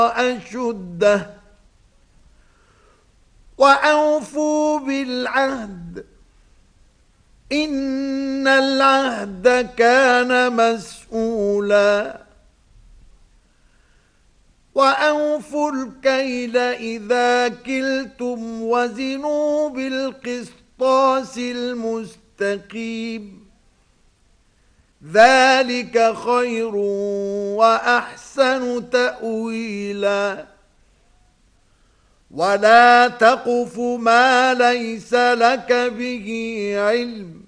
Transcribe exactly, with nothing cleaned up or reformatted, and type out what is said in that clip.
أشده وأوفوا بالعهد إن العهد كان مسؤولا وأوفوا الكيل إذا كلتم وزنوا بالقسطاس المستقيم ذلك خير وأحسن تأويلا ولا تقف ما ليس لك به علم